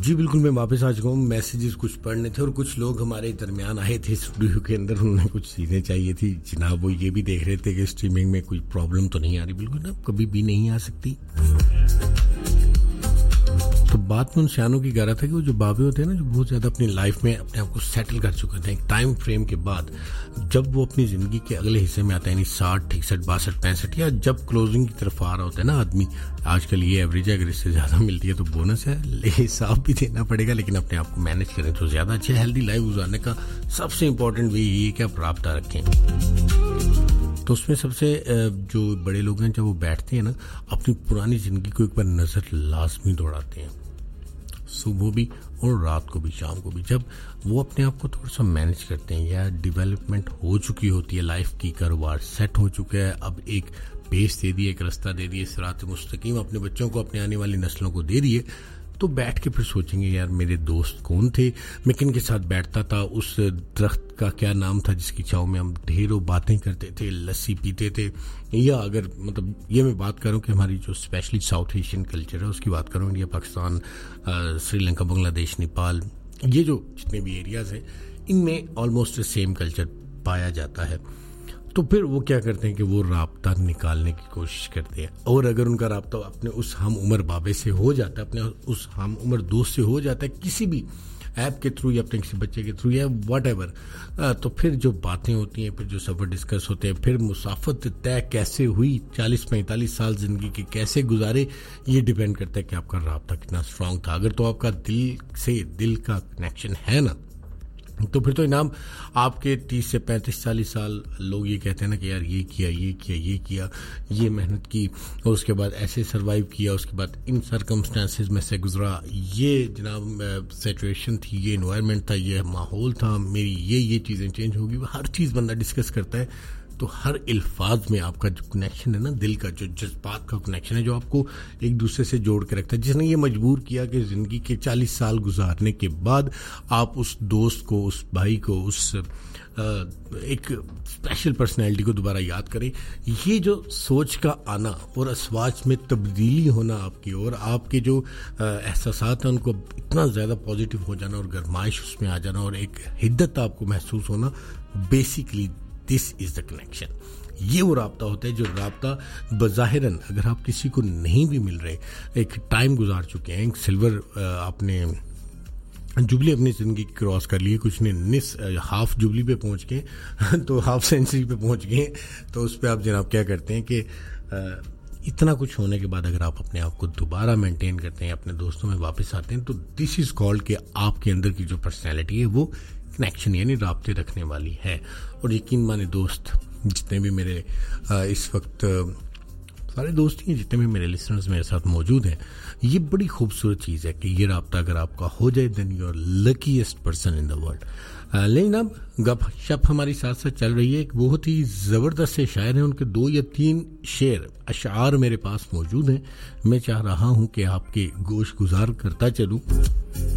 जी बिल्कुल, मैं वापस आ चुका हूँ। मैसेजेस कुछ पढ़ने थे और कुछ लोग हमारे दरमियान आए थे स्टूडियो के अंदर, उन्होंने कुछ चीज़ें चाहिए थी जनाब। वो ये भी देख रहे थे कि स्ट्रीमिंग में कोई प्रॉब्लम तो नहीं आ रही। बिल्कुल ना, कभी भी नहीं आ सकती। तो बात में उन सियानों की कह रहा था कि वो जो बाबे होते हैं ना, जो बहुत ज़्यादा अपनी लाइफ में अपने आप को सेटल कर चुके थे एक टाइम फ्रेम के बाद, जब वो अपनी ज़िंदगी के अगले हिस्से में आता है, यानी 60, 61, 62, 65, या जब क्लोजिंग की तरफ आ रहा होता है ना आदमी, आजकल ये एवरेज है, अगर इससे ज़्यादा मिलती है तो बोनस है, हिसाब भी देना पड़ेगा, लेकिन अपने आप को मैनेज करें तो ज़्यादा अच्छा। हेल्दी लाइफ गुजारने का सबसे इंपॉर्टेंट वे ये है कि आप राब्ता रखें। तो उसमें सबसे जो बड़े लोग हैं, जब वो बैठते हैं ना, अपनी पुरानी ज़िंदगी को एक बार नज़र लाजमी दौड़ाते हैं, सुबह भी और रात को भी, शाम को भी। जब वो अपने आप को थोड़ा सा मैनेज करते हैं या डेवलपमेंट हो चुकी होती है लाइफ की, कारोबार सेट हो चुका है, अब एक बेस दे दिए, एक रास्ता दे दिए, सिरात मुस्तकीम अपने बच्चों को, अपने आने वाली नस्लों को दे दिए, तो बैठ के फिर सोचेंगे यार मेरे दोस्त कौन थे, मैं किन के साथ बैठता था, उस दरख्त का क्या नाम था जिसकी छाँव में हम ढेरों बातें करते थे, लस्सी पीते थे। या अगर मतलब ये मैं बात करूं कि हमारी जो स्पेशली साउथ एशियन कल्चर है उसकी बात करूं, इंडिया, पाकिस्तान, श्रीलंका, बांग्लादेश, नेपाल, ये जो जितने भी एरियाज़ हैं इनमें ऑलमोस्ट सेम कल्चर पाया जाता है। तो फिर वो क्या करते हैं कि वो राब्ता निकालने की कोशिश करते हैं, और अगर उनका राब्ता अपने उस हम उम्र बाबे से हो जाता है, अपने उस हम उम्र दोस्त से हो जाता है, किसी भी ऐप के थ्रू या अपने किसी बच्चे के थ्रू या व्हाटएवर, तो फिर जो बातें होती हैं, फिर जो सफ़र डिस्कस होते हैं, फिर मुसाफत तय कैसे हुई, 40-45 साल ज़िंदगी के कैसे गुजारे, ये डिपेंड करता है कि आपका राब्ता कितना स्ट्रांग था। अगर तो आपका दिल से दिल का कनेक्शन है ना, तो फिर तो इनाम आपके 30 से 35, 40 साल लोग ये कहते हैं ना कि यार ये किया, ये किया, ये किया, ये मेहनत की, और उसके बाद ऐसे सरवाइव किया, उसके बाद इन सर्कमस्टांसेस में से गुजरा, ये जनाब सिचुएशन थी, ये एनवायरनमेंट था, ये माहौल था, मेरी ये चीज़ें चेंज होगी, हर चीज़ बंदा डिस्कस करता है। तो हर अल्फाज में आपका जो कनेक्शन है ना, दिल का जो जज्बात का कनेक्शन है, जो आपको एक दूसरे से जोड़ के रखता है, जिसने ये मजबूर किया कि ज़िंदगी के 40 साल गुजारने के बाद आप उस दोस्त को, उस भाई को, उस एक स्पेशल पर्सनैलिटी को दोबारा याद करें। ये जो सोच का आना और अस्वाज में तब्दीली होना आपकी, और आपके जो एहसासात हैं उनको इतना ज़्यादा पॉजिटिव हो जाना और गरमाइश उसमें आ जाना और एक हिद्दत आपको महसूस होना, basically this is the connection. ये वो राब्ता होता है जो राब्ता बज़ाहिरन अगर आप किसी को नहीं भी मिल रहे, एक टाइम गुजार चुके हैं, एक सिल्वर आपने जुबली अपनी ज़िंदगी क्रॉस कर लिए, कुछ ने हाफ जुबली पे पहुंच गए तो हाफ सेंचुरी पे पहुंच गए, तो उस पर आप जनाब क्या करते हैं कि इतना कुछ होने के बाद अगर आप अपने आप को दोबारा मेंटेन करते हैं, अपने दोस्तों में वापस आते हैं, तो दिस इज़ कॉल्ड कि आपके अंदर की जो पर्सनैलिटी है वो कनेक्शन यानी राब्ते रखने वाली है। और यकीन माने दोस्त जितने भी मेरे इस वक्त सारे दोस्त ही जितने भी मेरे लिसनर्स मेरे साथ मौजूद हैं, ये बड़ी खूबसूरत चीज़ है कि ये राब्ता अगर आपका हो जाए, then you are luckiest person in the world. लेकिन अब गपशप हमारी साथ साथ चल रही है। एक बहुत ही ज़बरदस्त से शायर हैं, उनके 2 या 3 शेर अशार मेरे पास मौजूद हैं, मैं चाह रहा हूँ कि आपके गोश गुजार करता चलूँ।